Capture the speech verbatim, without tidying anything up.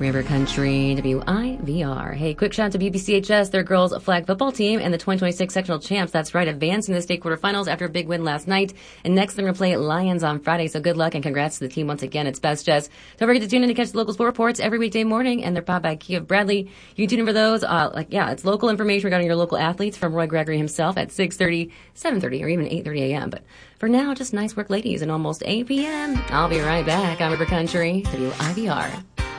River Country, W I V R. Hey, quick shout out to B B C H S, their girls flag football team, and the twenty twenty-six sectional champs. That's right, advancing to the state quarterfinals after a big win last night. And next, they're going to play Lions on Friday. So good luck and congrats to the team once again. It's Best Jess. Don't forget to tune in to catch the local sport reports every weekday morning, and they're powered by Kia of Bradley. You can tune in for those. Uh, like yeah, it's local information regarding your local athletes from Roy Gregory himself at six thirty, seven thirty, or even eight thirty a.m. But for now, just nice work, ladies, and almost eight p.m. I'll be right back on River Country, W I V R.